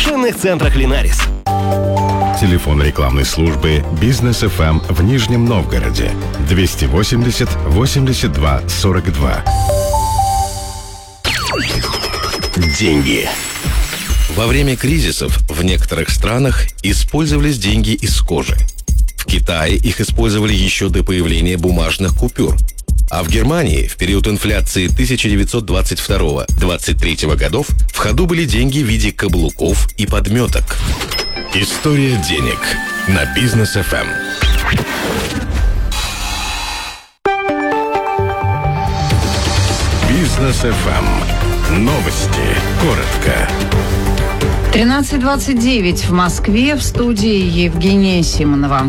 шинных центрах «Линарис». Телефон рекламной службы «Бизнес ФМ» в Нижнем Новгороде 280 82 42. Деньги. Во время кризисов в некоторых странах использовались деньги из кожи. В Китае их использовали еще до появления бумажных купюр. А в Германии в период инфляции 1922-23 годов в ходу были деньги в виде каблуков и подметок. История денег на Бизнес ФМ. Бизнес ФМ. Новости. Коротко. 13:29 в Москве, в студии Евгения Симонова.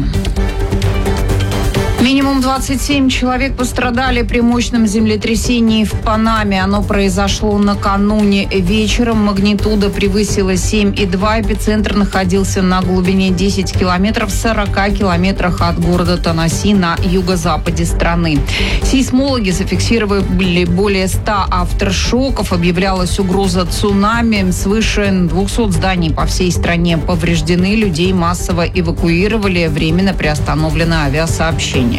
Минимум 27 человек пострадали при мощном землетрясении в Панаме. Оно произошло накануне вечером. Магнитуда превысила 7,2. Эпицентр находился на глубине 10 километров, в 40 километрах от города Танаси на юго-западе страны. Сейсмологи зафиксировали более 100 авторшоков. Объявлялась угроза цунами. Свыше 200 зданий по всей стране повреждены. Людей массово эвакуировали. Временно приостановлено авиасообщение.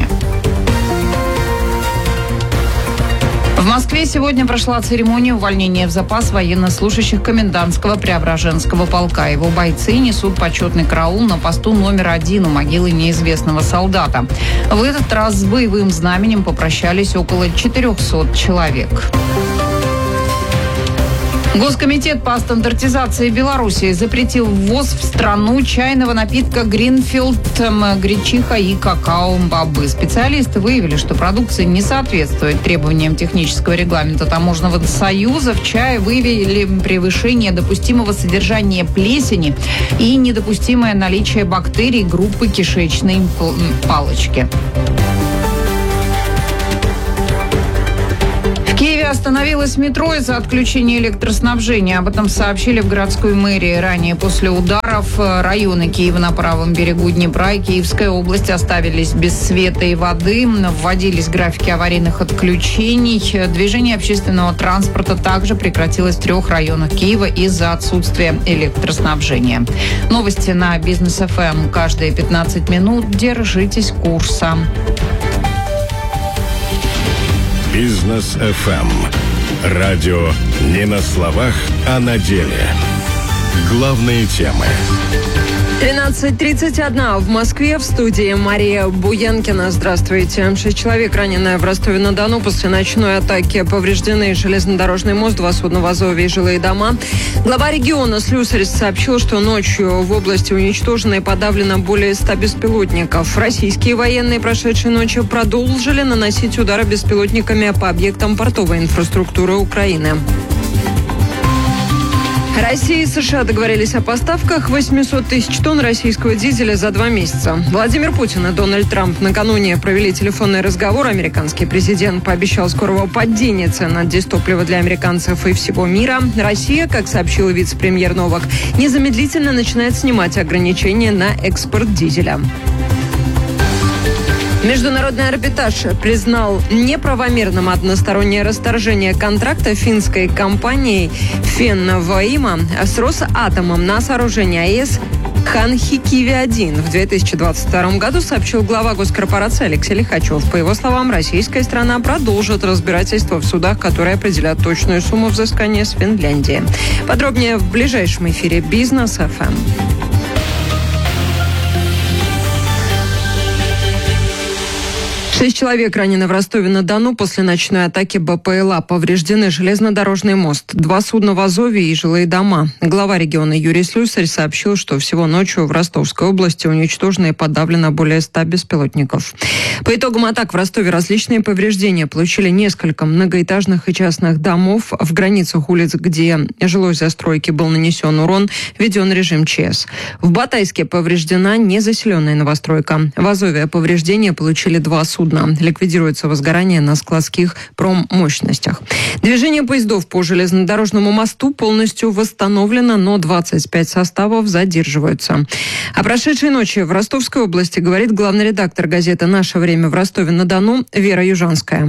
В Москве сегодня прошла церемония увольнения в запас военнослужащих комендантского Преображенского полка. Его бойцы несут почетный караул на посту номер 1 у могилы неизвестного солдата. В этот раз с боевым знаменем попрощались около 400 человек. Госкомитет по стандартизации Беларуси запретил ввоз в страну чайного напитка «Гринфилд», гречиха и какао-бобы. Специалисты выявили, что продукция не соответствует требованиям технического регламента Таможенного союза. В чае выявили превышение допустимого содержания плесени и недопустимое наличие бактерий группы кишечной палочки. В Киеве остановилось метро из-за отключения электроснабжения. Об этом сообщили в городской мэрии. Ранее после ударов районы Киева на правом берегу Днепра и Киевской области оставились без света и воды. Вводились графики аварийных отключений. Движение общественного транспорта также прекратилось в 3 районах Киева из-за отсутствия электроснабжения. Новости на Бизнес ФМ каждые 15 минут. Держитесь курса. Бизнес ФМ. Радио не на словах, а на деле. Главные темы. 13:31 в Москве, в студии Мария Буянкина. Здравствуйте. 6 человек, раненые в Ростове-на-Дону после ночной атаки. Повреждены железнодорожный мост, 2 судна в Азове и жилые дома. Глава региона Слюсарь сообщил, что ночью в области уничтожено и подавлено более 100 беспилотников. Российские военные прошедшей ночью продолжили наносить удары беспилотниками по объектам портовой инфраструктуры Украины. Россия и США договорились о поставках 800 тысяч тонн российского дизеля за 2 месяца. Владимир Путин и Дональд Трамп накануне провели телефонный разговор. Американский президент пообещал скорого падения цен на дизтопливо для американцев и всего мира. Россия, как сообщил вице-премьер Новак, незамедлительно начинает снимать ограничения на экспорт дизеля. Международный арбитраж признал неправомерным одностороннее расторжение контракта финской компанией Фенвоима с Росатомом на сооружение АЭС Ханхикиви-1 в 2022 году, сообщил глава госкорпорации Алексей Лихачев. По его словам, российская сторона продолжит разбирательство в судах, которые определят точную сумму взыскания с Финляндии. Подробнее в ближайшем эфире Бизнес ФМ. 6 человек ранены в Ростове-на-Дону после ночной атаки БПЛА. Повреждены железнодорожный мост, 2 судна в Азове и жилые дома. Глава региона Юрий Слюсарь сообщил, что всего ночью в Ростовской области уничтожено и подавлено более 100 беспилотников. По итогам атак в Ростове различные повреждения получили несколько многоэтажных и частных домов. В границах улиц, где жилой застройки был нанесен урон, введен режим ЧС. В Батайске повреждена незаселенная новостройка. В Азове повреждения получили 2 судна. Ликвидируется возгорание на складских проммощностях. Движение поездов по железнодорожному мосту полностью восстановлено, но 25 составов задерживаются. О прошедшей ночи в Ростовской области говорит главный редактор газеты «Наше время» в Ростове-на-Дону Вера Южанская.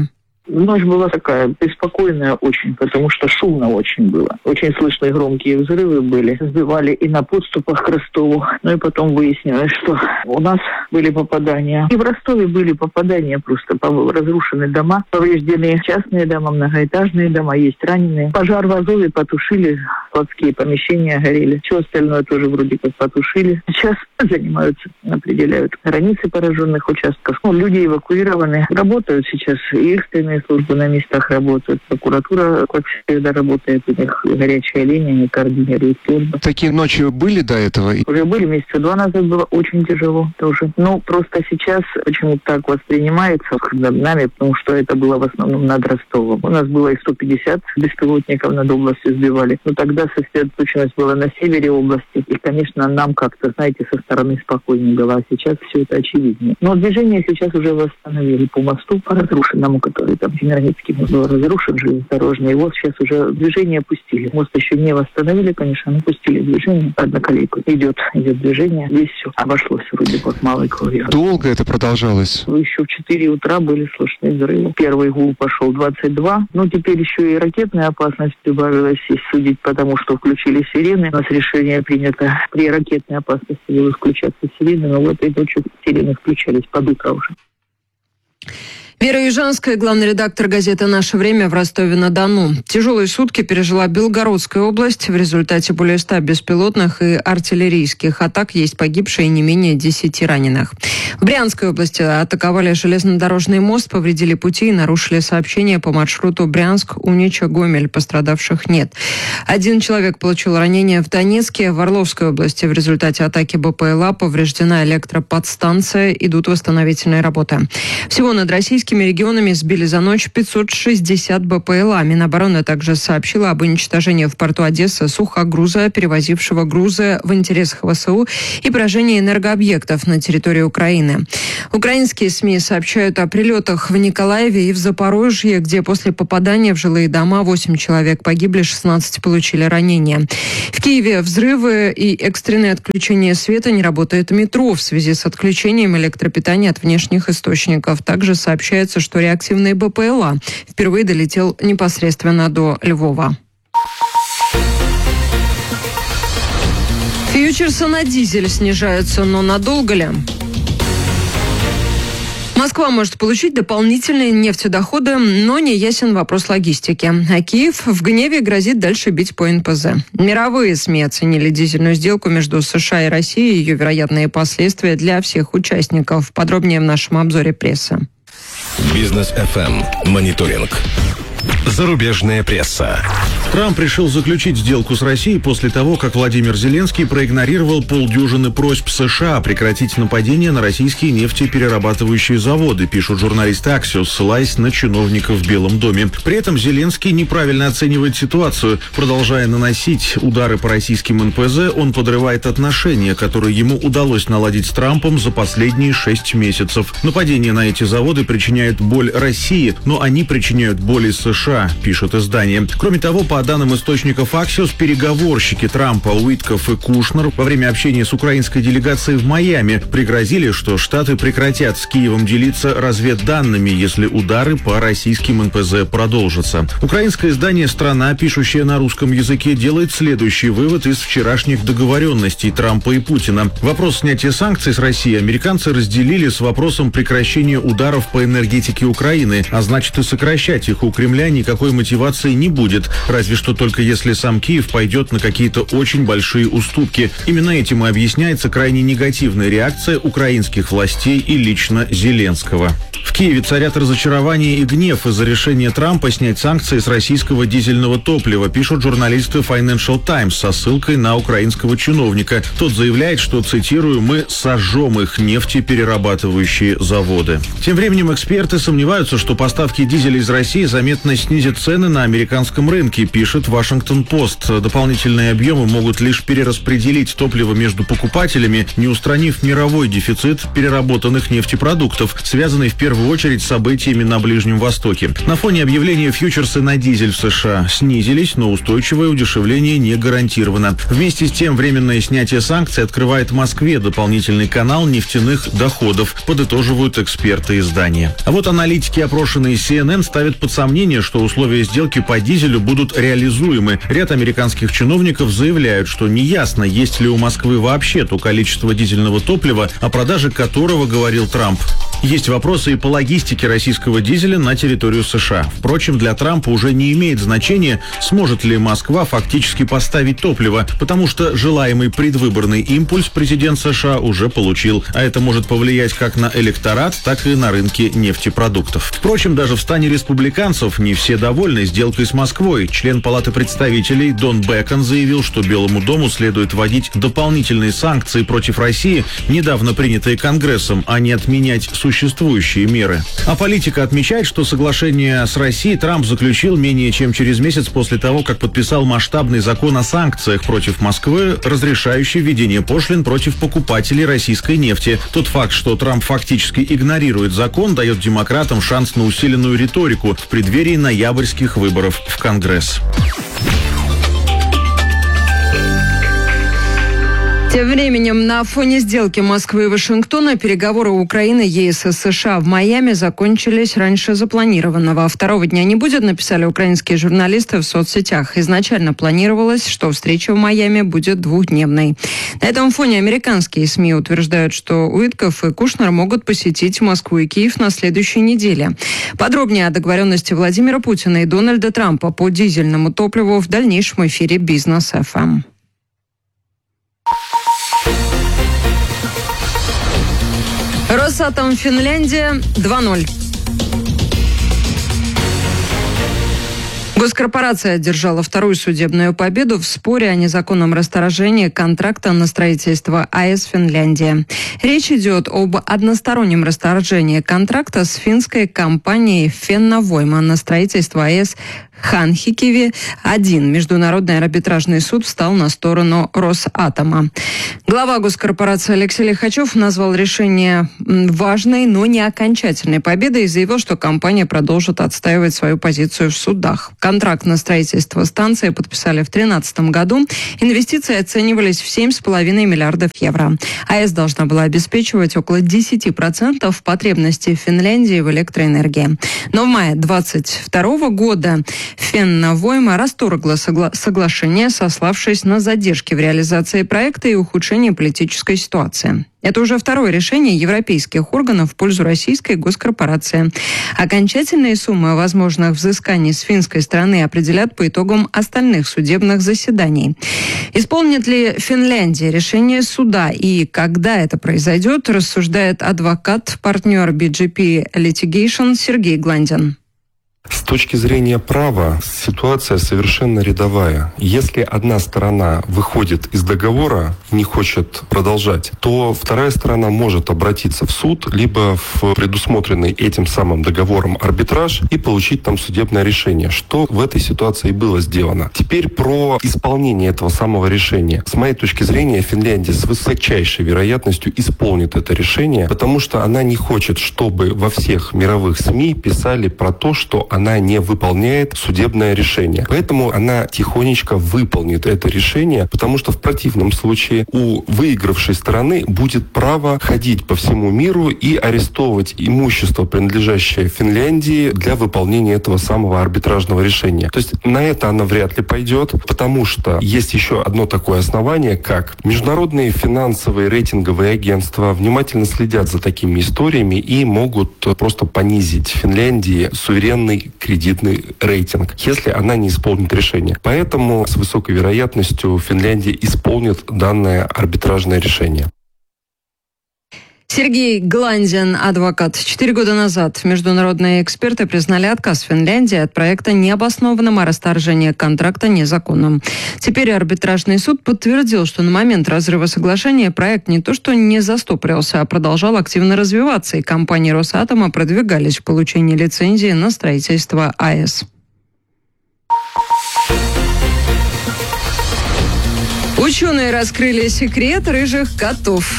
Ночь была такая беспокойная очень, потому что шумно очень было. Очень слышны громкие взрывы были. Сбивали и на подступах к Ростову. Ну и потом выяснилось, что у нас были попадания. И в Ростове были попадания просто. Разрушены дома, повреждены частные дома, многоэтажные дома, есть раненые. Пожар в Азове потушили, складские помещения горели. Все остальное тоже вроде как потушили. Сейчас занимаются, определяют границы пораженных участков. Люди эвакуированы. Работают сейчас и экстренные службы на местах работают. Прокуратура, как всегда, работает. У них горячая линия, они координируют службы. Такие ночи были до этого? Уже были, месяца 2 назад было очень тяжело тоже. Но просто сейчас почему-то так воспринимается нами, потому что это было в основном над Ростовом. У нас было и 150 беспилотников над областью сбивали. Но тогда сосредоточенность была на севере области. И, конечно, нам как-то, знаете, со стороны спокойнее было. А сейчас все это очевиднее. Но движение сейчас уже восстановили по мосту, по разрушенному, который там Семирницкий был разрушен, железнодорожный. Его сейчас уже движение пустили. Мост еще не восстановили, конечно, но пустили движение. Одноколейку. Идет движение. Здесь все обошлось вроде как малой кровью. Долго это продолжалось? Еще в 4 утра были слышны взрывы. Первый гул пошел 22. Ну, теперь еще и ракетная опасность прибавилась, если судить, потому что включили сирены. У нас решение принято при ракетной опасности было включаться сирены, но в этой ночью сирены включались под утро уже. Вера Южанская, главный редактор газеты «Наше время» в Ростове-на-Дону. Тяжелые сутки пережила Белгородская область. В результате более 100 беспилотных и артиллерийских атак есть погибшие и не менее 10 раненых. В Брянской области атаковали железнодорожный мост, повредили пути и нарушили сообщение по маршруту Брянск-Унича-Гомель. Пострадавших нет. 1 человек получил ранение в Донецке. В Орловской области в результате атаки БПЛА повреждена электроподстанция. Идут восстановительные работы. Всего над российскими регионами сбили за ночь 560 БПЛА. Минобороны также сообщила об уничтожении в порту Одессы сухогруза, перевозившего грузы в интересах ВСУ, и поражении энергообъектов на территории Украины. Украинские СМИ сообщают о прилетах в Николаеве и в Запорожье, где после попадания в жилые дома 8 человек погибли, 16 получили ранения. В Киеве взрывы и экстренное отключение света, не работает метро в связи с отключением электропитания от внешних источников. Также сообщается, что реактивный БПЛА впервые долетел непосредственно до Львова. Фьючерсы на дизель снижаются, но надолго ли? Москва может получить дополнительные нефтедоходы, но не ясен вопрос логистики. А Киев в гневе грозит дальше бить по НПЗ. Мировые СМИ оценили дизельную сделку между США и Россией и ее вероятные последствия для всех участников. Подробнее в нашем обзоре прессы. Бизнес FM. Мониторинг. Зарубежная пресса. Трамп решил заключить сделку с Россией после того, как Владимир Зеленский проигнорировал полдюжины просьб США прекратить нападение на российские нефтеперерабатывающие заводы, пишут журналисты Axios, ссылаясь на чиновников в Белом доме. При этом Зеленский неправильно оценивает ситуацию. Продолжая наносить удары по российским НПЗ, он подрывает отношения, которые ему удалось наладить с Трампом за последние 6 месяцев. Нападение на эти заводы причиняет боль России, но они причиняют боль и США, пишет издание. Кроме того, по данным источников Axios, переговорщики Трампа Уитков и Кушнер во время общения с украинской делегацией в Майами пригрозили, что Штаты прекратят с Киевом делиться разведданными, если удары по российским НПЗ продолжатся. Украинское издание «Страна», пишущее на русском языке, делает следующий вывод из вчерашних договоренностей Трампа и Путина. Вопрос снятия санкций с России американцы разделили с вопросом прекращения ударов по энергетике Украины, а значит и сокращать их у Кремля никакой мотивации не будет, разве что только если сам Киев пойдет на какие-то очень большие уступки. Именно этим и объясняется крайне негативная реакция украинских властей и лично Зеленского. В Киеве царят разочарование и гнев из-за решения Трампа снять санкции с российского дизельного топлива, пишут журналисты Financial Times со ссылкой на украинского чиновника. Тот заявляет, что, цитирую, «мы сожжем их нефтеперерабатывающие заводы». Тем временем эксперты сомневаются, что поставки дизеля из России заметно снизит цены на американском рынке, пишет Вашингтон-Пост. Дополнительные объемы могут лишь перераспределить топливо между покупателями, не устранив мировой дефицит переработанных нефтепродуктов, связанный в первую очередь с событиями на Ближнем Востоке. На фоне объявления фьючерсы на дизель в США снизились, но устойчивое удешевление не гарантировано. Вместе с тем, временное снятие санкций открывает Москве дополнительный канал нефтяных доходов, подытоживают эксперты издания. А вот аналитики, опрошенные CNN, ставят под сомнение, что условия сделки по дизелю будут реализуемы. Ряд американских чиновников заявляют, что неясно, есть ли у Москвы вообще то количество дизельного топлива, о продаже которого говорил Трамп. Есть вопросы и по логистике российского дизеля на территорию США. Впрочем, для Трампа уже не имеет значения, сможет ли Москва фактически поставить топливо, потому что желаемый предвыборный импульс президент США уже получил, а это может повлиять как на электорат, так и на рынки нефтепродуктов. Впрочем, даже в стане республиканцев не все довольны сделкой с Москвой. Член Палаты представителей Дон Бекон заявил, что Белому дому следует вводить дополнительные санкции против России, недавно принятые Конгрессом, а не отменять существующие меры. А политика отмечает, что соглашение с Россией Трамп заключил менее чем через месяц после того, как подписал масштабный закон о санкциях против Москвы, разрешающий введение пошлин против покупателей российской нефти. Тот факт, что Трамп фактически игнорирует закон, дает демократам шанс на усиленную риторику в преддверии ноябрьских выборов в Конгресс. Тем временем, на фоне сделки Москвы и Вашингтона переговоры Украины, ЕС и США в Майами закончились раньше запланированного. Второго дня не будет, написали украинские журналисты в соцсетях. Изначально планировалось, что встреча в Майами будет двухдневной. На этом фоне американские СМИ утверждают, что Уитков и Кушнер могут посетить Москву и Киев на следующей неделе. Подробнее о договоренности Владимира Путина и Дональда Трампа по дизельному топливу в дальнейшем эфире «Бизнес ФМ». Росатом Финляндия 2:0. Госкорпорация одержала вторую судебную победу в споре о незаконном расторжении контракта на строительство АЭС Финляндия. Речь идет об одностороннем расторжении контракта с финской компанией Фенновойма на строительство АЭС Ханхикиви-1. Международный арбитражный суд встал на сторону Росатома. Глава госкорпорации Алексей Лихачев назвал решение важной, но не окончательной победой и заявил, что компания продолжит отстаивать свою позицию в судах. Контракт на строительство станции подписали в 2013 году. Инвестиции оценивались в 7,5 миллиардов евро. АЭС должна была обеспечивать около 10% потребностей Финляндии в электроэнергии. Но в мае 2022 года Фенновойма расторгла соглашение, сославшись на задержки в реализации проекта и ухудшение политической ситуации. Это уже второе решение европейских органов в пользу российской госкорпорации. Окончательные суммы возможных взысканий с финской стороны определят по итогам остальных судебных заседаний. Исполнит ли Финляндия решение суда и когда это произойдет, рассуждает адвокат, партнер BGP Litigation Сергей Гландин. С точки зрения права ситуация совершенно рядовая. Если одна сторона выходит из договора и не хочет продолжать, то вторая сторона может обратиться в суд, либо в предусмотренный этим самым договором арбитраж и получить там судебное решение, что в этой ситуации было сделано. Теперь про исполнение этого самого решения. С моей точки зрения, Финляндия с высочайшей вероятностью исполнит это решение, потому что она не хочет, чтобы во всех мировых СМИ писали про то, что она не выполняет судебное решение. Поэтому она тихонечко выполнит это решение, потому что в противном случае у выигравшей стороны будет право ходить по всему миру и арестовывать имущество, принадлежащее Финляндии, для выполнения этого самого арбитражного решения. То есть на это она вряд ли пойдет, потому что есть еще одно такое основание, как международные финансовые рейтинговые агентства внимательно следят за такими историями и могут просто понизить Финляндии суверенный кредитный рейтинг, если она не исполнит решение. Поэтому с высокой вероятностью Финляндия исполнит данное арбитражное решение. Сергей Гландин, адвокат. 4 года назад международные эксперты признали отказ Финляндии от проекта необоснованным, а расторжение контракта незаконным. Теперь арбитражный суд подтвердил, что на момент разрыва соглашения проект не то что не застопорился, а продолжал активно развиваться, и компании Росатома продвигались в получении лицензии на строительство АЭС. Ученые раскрыли секрет рыжих котов.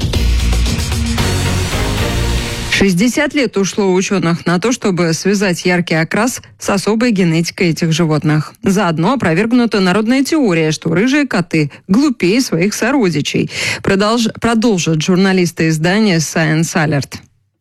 60 лет ушло у ученых на то, чтобы связать яркий окрас с особой генетикой этих животных. Заодно опровергнута народная теория, что рыжие коты глупее своих сородичей. Продолжат журналисты издания Science Alert.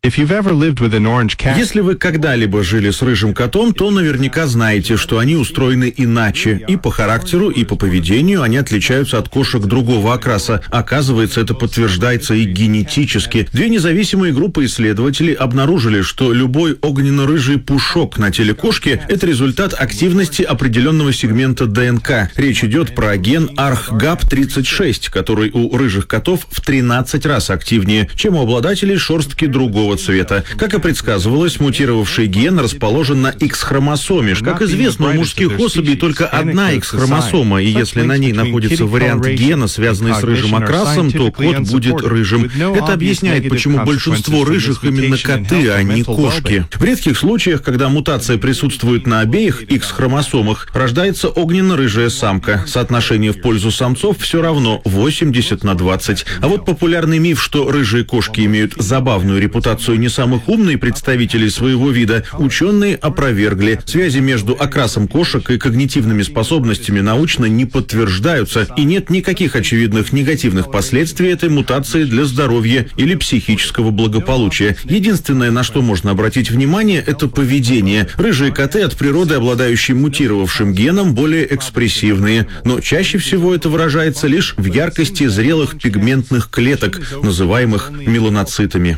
Если вы когда-либо жили с рыжим котом, то наверняка знаете, что они устроены иначе. И по характеру, и по поведению они отличаются от кошек другого окраса. Оказывается, это подтверждается и генетически. Две независимые группы исследователей обнаружили, что любой огненно-рыжий пушок на теле кошки – это результат активности определенного сегмента ДНК. Речь идет про ген ARCGAP36, который у рыжих котов в 13 раз активнее, чем у обладателей шерстки другого цвета. Как и предсказывалось, мутировавший ген расположен на X-хромосоме. Как известно, у мужских особей только одна X-хромосома, и если на ней находится вариант гена, связанный с рыжим окрасом, то кот будет рыжим. Это объясняет, почему большинство рыжих именно коты, а не кошки. В редких случаях, когда мутация присутствует на обеих X-хромосомах, рождается огненно-рыжая самка. Соотношение в пользу самцов все равно 80/20. А вот популярный миф, что рыжие кошки имеют забавную репутацию не самых умных представителей своего вида, ученые опровергли. Связи между окрасом кошек и когнитивными способностями научно не подтверждаются, и нет никаких очевидных негативных последствий этой мутации для здоровья или психического благополучия. Единственное, на что можно обратить внимание, это поведение. Рыжие коты от природы, обладающие мутировавшим геном, более экспрессивные, но чаще всего это выражается лишь в яркости зрелых пигментных клеток, называемых меланоцитами.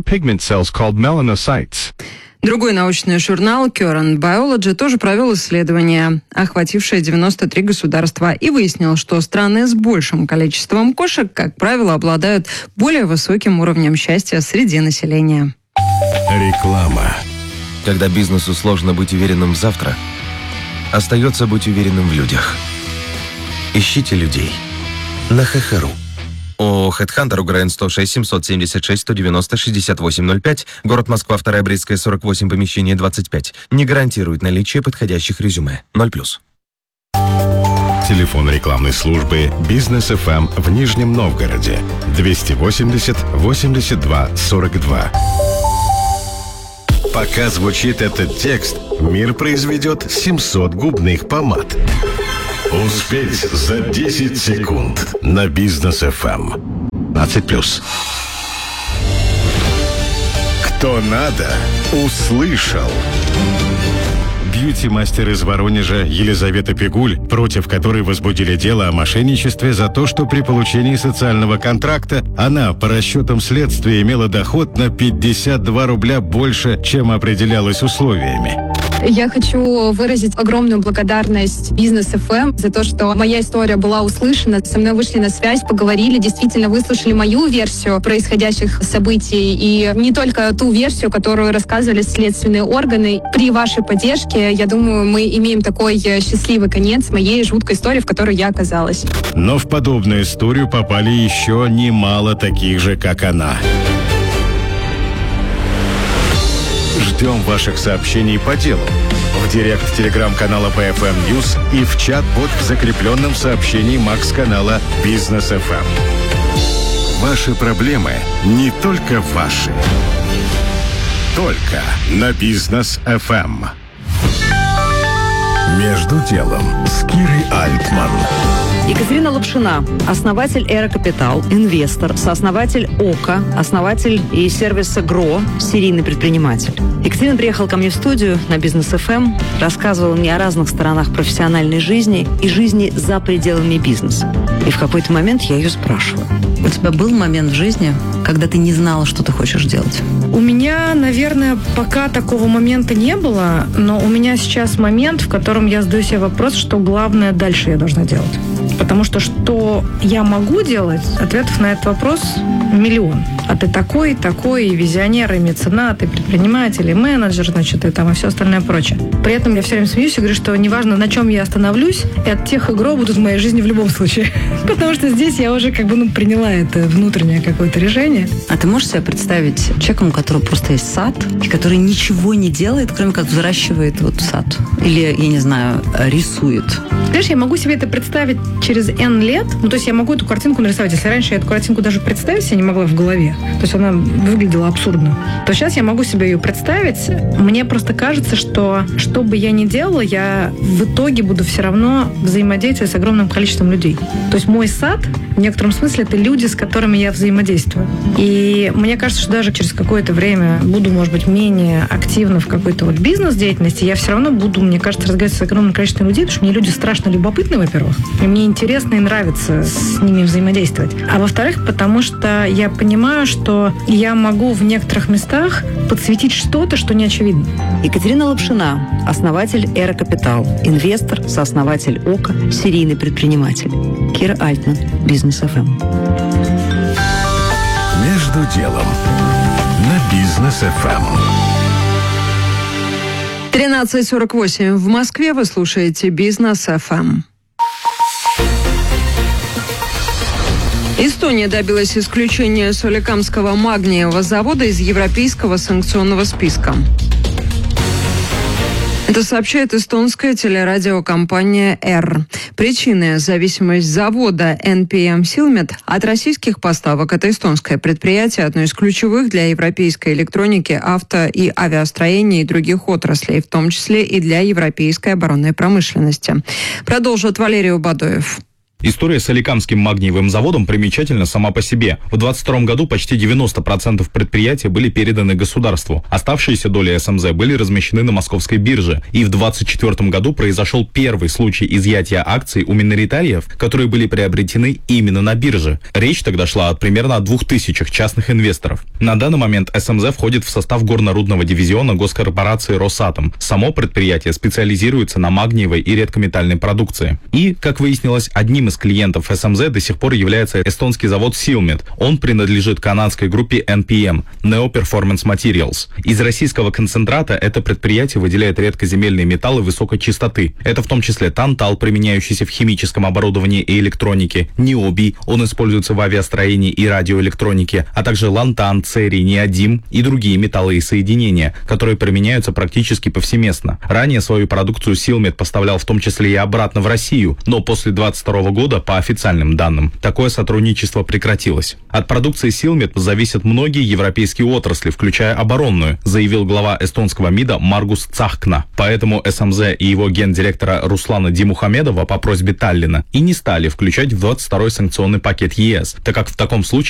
Другой научный журнал Current Biology тоже провел исследование, охватившее 93 государства, и выяснил, что страны с большим количеством кошек, как правило, обладают более высоким уровнем счастья среди населения. Реклама. Когда бизнесу сложно быть уверенным в завтра, остается быть уверенным в людях. Ищите людей на ХХРУ. ООО «Хедхантер», УГРН 106 776 190 6805, город Москва, 2 Брестская, 48, помещение 25. Не гарантирует наличие подходящих резюме. 0+. Телефон рекламной службы «Бизнес ФМ» в Нижнем Новгороде 280 82 42. Пока звучит этот текст, мир произведет 700 губных помад. Успеть за 10 секунд на Бизнес ФМ. 20+. Кто надо, услышал. Бьюти-мастер из Воронежа Елизавета Пигуль, против которой возбудили дело о мошенничестве за то, что при получении социального контракта она, по расчетам следствия, имела доход на 52 рубля больше, чем определялось условиями. Я хочу выразить огромную благодарность Бизнес ФМ за то, что моя история была услышана. Со мной вышли на связь, поговорили, действительно выслушали мою версию происходящих событий. И не только ту версию, которую рассказывали следственные органы. При вашей поддержке, я думаю, мы имеем такой счастливый конец моей жуткой истории, в которой я оказалась. Но в подобную историю попали еще немало таких же, как она. Ждем ваших сообщений по делу в директ телеграм-канала BFM News и в чат-бот в закрепленном сообщении Макс-канала Бизнес ФМ. Ваши проблемы не только ваши. Только на Бизнес ФМ. Между делом с Кирой Альтман. Екатерина Лапшина, основатель Эра Капитал, инвестор, сооснователь ОКО, основатель и сервиса ГРО, серийный предприниматель. Екатерина приехала ко мне в студию на Бизнес ФМ, рассказывала мне о разных сторонах профессиональной жизни и жизни за пределами бизнеса. И в какой-то момент я ее спрашиваю: у тебя был момент в жизни, когда ты не знала, что ты хочешь делать? У меня, наверное, пока такого момента не было, но у меня сейчас момент, в котором я задаю себе вопрос, что главное дальше я должна делать. Потому что я могу делать, ответов на этот вопрос миллион. А ты такой, и визионер, и меценат, и предприниматель, и менеджер, значит, и там, и все остальное прочее. При этом я все время смеюсь и говорю, что неважно, на чем я остановлюсь, и от тех игр будут в моей жизни в любом случае. Потому что здесь я уже приняла это внутреннее какое-то решение. А ты можешь себе представить человеком, у которого просто есть сад, и который ничего не делает, кроме как взращивает сад? Или, я не знаю, рисует? Знаешь, я могу себе это представить через N лет. То есть я могу эту картинку нарисовать. Если раньше я эту картинку даже представить себе не могла в голове, то есть она выглядела абсурдно, то сейчас я могу себе ее представить. Мне просто кажется, что бы я ни делала, я в итоге буду все равно взаимодействовать с огромным количеством людей. То есть мой сад, в некотором смысле, это люди, с которыми я взаимодействую. И мне кажется, что даже через какое-то время буду, может быть, менее активна в какой-то бизнес-деятельности, я все равно буду, мне кажется, разговаривать с огромным количеством людей, потому что мне люди страшно любопытны, во-первых, и мне интересно и нравится с ними взаимодействовать. А во-вторых, потому что я понимаю, что я могу в некоторых местах подсветить что-то, что не очевидно. Екатерина Лапшина, основатель Эра Капитал, инвестор, сооснователь ОКА, серийный предприниматель. Кира Альтман, Бизнес ФМ. Между делом на Бизнес ФМ. 13:48 в Москве. Вы слушаете Бизнес ФМ. Эстония добилась исключения Соликамского магниевого завода из европейского санкционного списка. Это сообщает эстонская телерадиокомпания «Р». Причиной зависимость завода NPM Silmet от российских поставок. Это эстонское предприятие, одно из ключевых для европейской электроники, авто и авиастроения и других отраслей, в том числе и для европейской оборонной промышленности. Продолжит Валерий Убадоев. История с Соликамским магниевым заводом примечательна сама по себе. В 2022 году почти 90% предприятия были переданы государству. Оставшиеся доли СМЗ были размещены на московской бирже. И в 2024 году произошел первый случай изъятия акций у миноритариев, которые были приобретены именно на бирже. Речь тогда шла от примерно 2000 частных инвесторов. На данный момент СМЗ входит в состав горно-рудного дивизиона госкорпорации «Росатом». Само предприятие специализируется на магниевой и редкометальной продукции. И, как выяснилось, одним из клиентов СМЗ до сих пор является эстонский завод Silmet. Он принадлежит канадской группе NPM – Neo Performance Materials. Из российского концентрата это предприятие выделяет редкоземельные металлы высокой чистоты. Это в том числе тантал, применяющийся в химическом оборудовании и электронике, ниобий, он используется в авиастроении и радиоэлектронике, а также лантан, церий, неодим и другие металлы и соединения, которые применяются практически повсеместно. Ранее свою продукцию Silmet поставлял в том числе и обратно в Россию, но после 2022 года, по официальным данным, такое сотрудничество прекратилось. От продукции Silmet зависят многие европейские отрасли, включая оборонную, заявил глава эстонского МИДа Маргус Цахкна. Поэтому СМЗ и его гендиректора Руслана Димухамедова по просьбе Таллина и не стали включать в 22-й санкционный пакет ЕС, так как в таком случае